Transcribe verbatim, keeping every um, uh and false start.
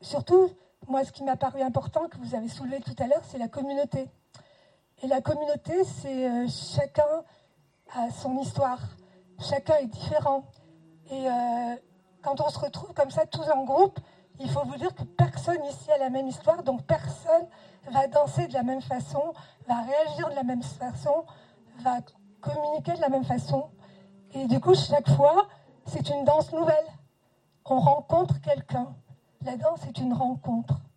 surtout, moi, ce qui m'a paru important, que vous avez soulevé tout à l'heure, c'est la communauté. Et la communauté, c'est euh, chacun a son histoire. Chacun est différent. Et euh, quand on se retrouve comme ça, tous en groupe, il faut vous dire que personne ici a la même histoire, donc personne va danser de la même façon, va réagir de la même façon, va communiquer de la même façon. Et du coup, chaque fois, c'est une danse nouvelle. On rencontre quelqu'un. La danse est une rencontre.